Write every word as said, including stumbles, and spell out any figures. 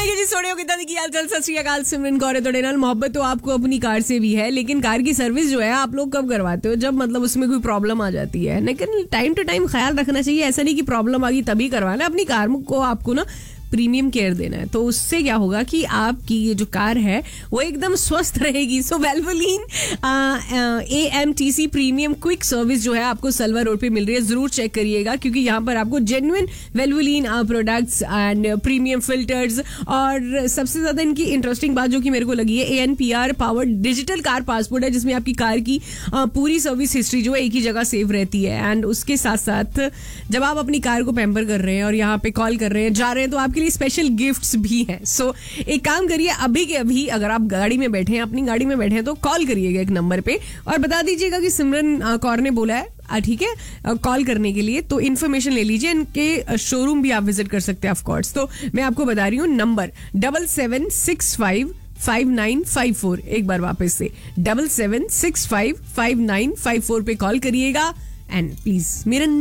ठीक है जी, सोने कितना की हाल चाल, सत श्री अकाल, सिमरन कौर तोड़े नाल। मोहब्बत तो आपको अपनी कार से भी है, लेकिन कार की सर्विस जो है आप लोग कब करवाते हो? जब मतलब उसमें कोई प्रॉब्लम आ जाती है। लेकिन टाइम टू टाइम ख्याल रखना चाहिए, ऐसा नहीं कि प्रॉब्लम आ गई तभी करवाना। अपनी कार को आपको ना प्रीमियम केयर देना है, तो उससे क्या होगा कि आपकी ये जो कार है वो एकदम स्वस्थ रहेगी। सो Valvoline A M T C premium quick service जो है आपको सलवा रोड पे मिल रही है, जरूर चेक करिएगा, क्योंकि यहाँ पर आपको genuine Valvoline products and premium filters, और सबसे ज्यादा इनकी इंटरेस्टिंग बात जो कि मेरे को लगी है, A N P R powered digital car passport है, जिसमें आपकी कार की uh, पूरी सर्विस हिस्ट्री जो है एक ही जगह सेव रहती है। एंड उसके साथ साथ जब आप अपनी कार को पैम्पर कर रहे हैं और यहाँ पे कॉल कर रहे हैं, जा रहे हैं, तो आपके लिए स्पेशल गिफ्ट्स भी हैं। सो so, एक काम करिए, अभी के अभी अगर आप गाड़ी में बैठे हैं, अपनी गाड़ी में बैठे हैं, तो कॉल करिएगा एक नंबर पे और बता दीजिएगा कि सिमरन कौर ने बोला है, ठीक है, कॉल करने के लिए। तो इन्फॉर्मेशन ले लीजिए, इनके शोरूम भी आप विजिट कर सकते हैं ऑफ कोर्स। तो मैं आपको बता रही हूँ number double seven six five five nine five four, एक बार वापस से double seven six five five nine five four पे कॉल करिएगा। एंड प्लीज मेरा